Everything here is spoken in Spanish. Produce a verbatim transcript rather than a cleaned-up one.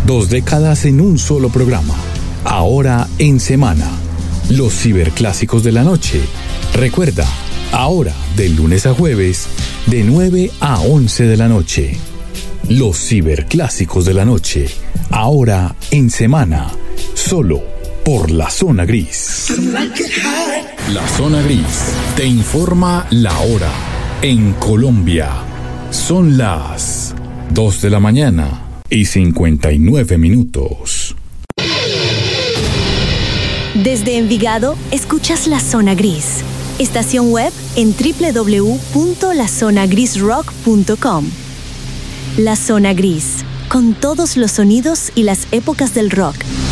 Dos décadas en un solo programa. Ahora en semana. Los ciberclásicos de la noche. Recuerda, ahora de lunes a jueves, de nueve a once de la noche. Los ciberclásicos de la noche. Ahora en semana. Solo por La Zona Gris. La Zona Gris te informa la hora en Colombia. Son las dos de la mañana y cincuenta y nueve minutos. Desde Envigado, escuchas La Zona Gris. Estación web en doble u doble u doble u punto la zona gris rock punto com. La Zona Gris, con todos los sonidos y las épocas del rock.